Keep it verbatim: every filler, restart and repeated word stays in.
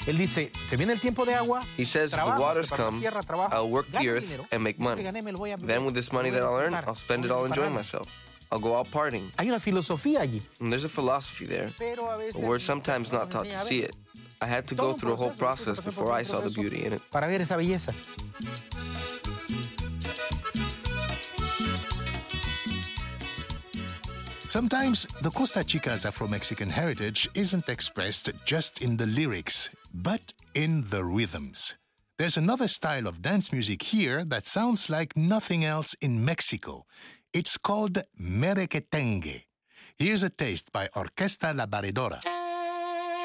Él dice, se viene el tiempo de agua. He says, if the waters come, I'll work the earth and make money. Then with this money that I'll earn, I'll spend it all enjoying myself. I'll go out partying. Hay una filosofía allí. And there's a philosophy there, but we're sometimes not taught to see it. I had to go through a whole process before I saw the beauty in it. Para ver esa belleza. Sometimes the Costa Chica's Afro-Mexican heritage isn't expressed just in the lyrics, but in the rhythms. There's another style of dance music here that sounds like nothing else in Mexico. It's called merequetengue. Here's a taste by Orquesta La Barredora.